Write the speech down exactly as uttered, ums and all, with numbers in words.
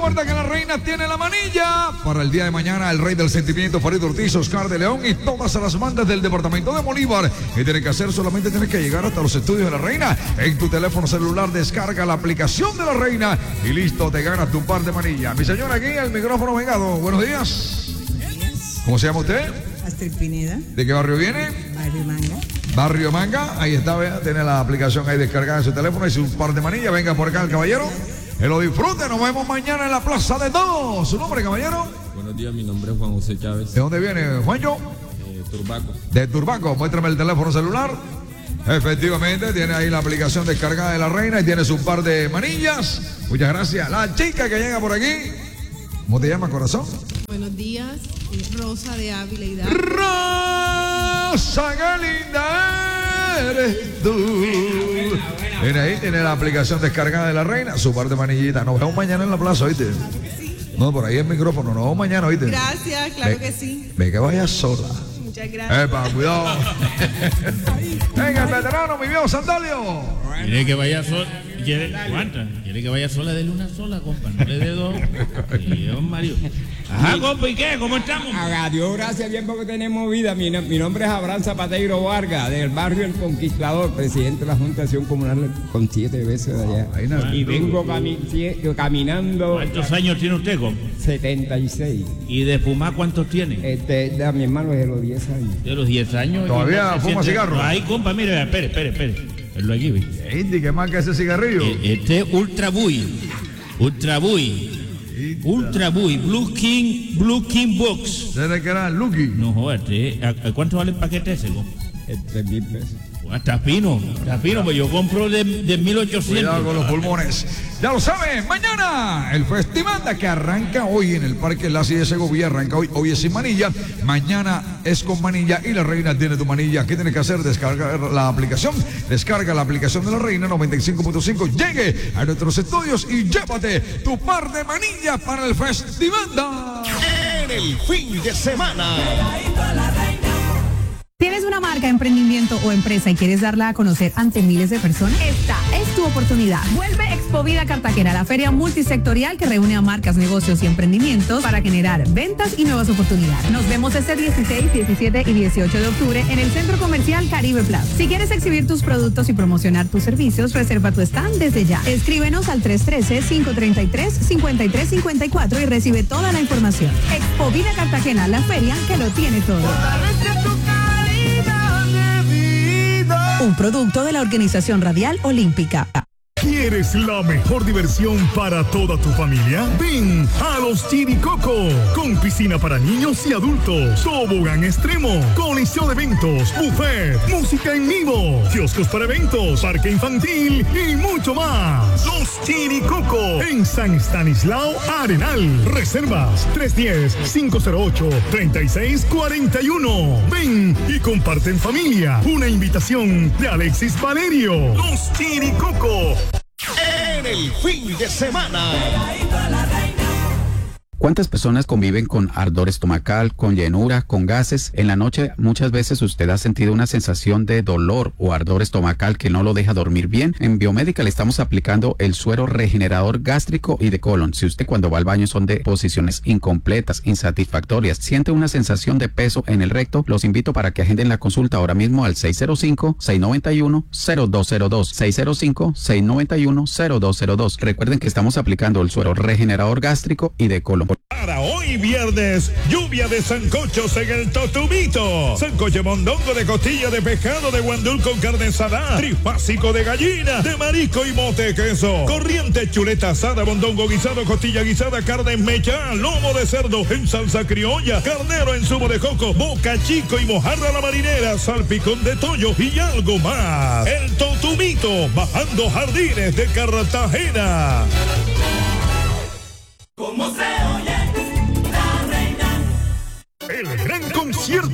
Recuerda que la reina tiene la manilla. Para el día de mañana, el rey del sentimiento, Farid Ortiz, Oscar de León y todas las bandas del departamento de Bolívar. ¿Qué tienes que hacer? Solamente tienes que llegar hasta los estudios de la reina. En tu teléfono celular descarga la aplicación de la reina y listo, te ganas tu par de manilla. Mi señora aquí, el micrófono vengado. Buenos días. ¿Cómo se llama usted? Astrid Pineda. ¿De qué barrio viene? Barrio Manga. Barrio Manga. Ahí está, vea, tiene la aplicación ahí descargada en su teléfono y su par de manilla. Venga por acá el caballero. Que lo disfrute, nos vemos mañana en la Plaza de Todos. ¿Su nombre, caballero? Buenos días, mi nombre es Juan José Chávez. ¿De dónde viene, Juancho? Eh, Turbaco. De Turbaco, muéstrame el teléfono celular. Efectivamente, tiene ahí la aplicación descargada de la reina y tiene su par de manillas. Muchas gracias. La chica que llega por aquí. ¿Cómo te llamas, corazón? Buenos días, eh, Rosa de Ávila y Hidalgo. Rosa, qué linda eres tú. Viene ahí, tiene la aplicación descargada de la reina, su par de manillitas. Nos vemos mañana en la plaza, ¿oíste? No, por ahí el micrófono, nos vemos mañana, ¿oíste? Gracias, claro ve, que sí. Ve que vayas sola. Muchas gracias. Epa, cuidado. Venga, el veterano, mi viejo Sandolio. Quiere que vaya sola. Quiere, aguanta. Quiere que vaya sola, dele una sola, compa. No le dé dos. Sí, don Mario. Ajá, compa, ¿y qué? ¿Cómo estamos? A Dios gracias, bien, porque tenemos vida. Mi, mi nombre es Abraham Zapateiro Vargas, del barrio El Conquistador, presidente de la Junta de Acción Comunal con siete veces de allá. Ay, no. Y vengo cami caminando. ¿Cuántos años tiene usted, compa? setenta y seis. ¿Y de fumar cuántos tiene? Este, de mi hermano es de los diez años. De los diez años. ¿Todavía no fuma cigarro? Ahí, compa, mire, espere, espere, espere. Verlo aquí, ve. Indy, ¿qué marca ese cigarrillo? Este es Ultra Buy. Ultra Buy. Ultra Buy. Blue King, Blue King Box. ¿Desde que era Lucky? No joder, este, ¿a, a cuánto vale el paquete ese, compa? Tres mil pesos. Está fino, está fino, pues yo compro de, de mil ochocientos. Cuidado con los pulmones. Ya lo saben, mañana el festival que arranca hoy en el Parque Lazi de Segovia, arranca hoy, hoy es sin manilla, mañana es con manilla y la reina tiene tu manilla. ¿Qué tienes que hacer? Descargar la aplicación, descarga la aplicación de la reina noventa y cinco punto cinco, llegue a nuestros estudios y llévate tu par de manillas para el festival. En el fin de semana. ¿Tienes una marca, emprendimiento o empresa y quieres darla a conocer ante miles de personas? Esta es tu oportunidad. Vuelve Expovida Cartagena, la feria multisectorial que reúne a marcas, negocios y emprendimientos para generar ventas y nuevas oportunidades. Nos vemos este dieciséis, diecisiete y dieciocho de octubre en el Centro Comercial Caribe Plaza. Si quieres exhibir tus productos y promocionar tus servicios, reserva tu stand desde ya. Escríbenos al tres uno tres, cinco tres tres, cinco tres cinco cuatro y recibe toda la información. Expovida Cartagena, la feria que lo tiene todo. Un producto de la Organización Radial Olímpica. ¿Quieres la mejor diversión para toda tu familia? Ven a Los Chiricoco, con piscina para niños y adultos, tobogán extremo, coliseo de eventos, buffet, música en vivo, kioscos para eventos, parque infantil y mucho más. Los Chiricoco, en San Estanislao Arenal. Reservas tres uno cero, cinco cero ocho, tres seis cuatro uno. Ven y comparte en familia. Una invitación de Alexis Valerio. Los Chiricoco. En el fin de semana. ¿Cuántas personas conviven con ardor estomacal, con llenura, con gases? En la noche muchas veces usted ha sentido una sensación de dolor o ardor estomacal que no lo deja dormir bien. En Biomédica le estamos aplicando el suero regenerador gástrico y de colon. Si usted cuando va al baño son de posiciones incompletas, insatisfactorias, siente una sensación de peso en el recto, los invito para que agenden la consulta ahora mismo al seis cero cinco, seis nueve uno, cero dos cero dos, seis cero cinco, seis nueve uno, cero dos cero dos. Recuerden que estamos aplicando el suero regenerador gástrico y de colon. Para hoy viernes, lluvia de sancochos en el Totumito. Sancocho mondongo de costilla de pescado de guandul con carne asada, trifásico de gallina, de marisco y mote queso, corriente chuleta asada, mondongo guisado, costilla guisada, carne mecha, lomo de cerdo en salsa criolla, carnero en zumo de coco, boca chico y mojarra a la marinera, salpicón de toyo y algo más. El Totumito, bajando Jardines de Cartagena. ¿Cómo se oye la reina? El gran concierto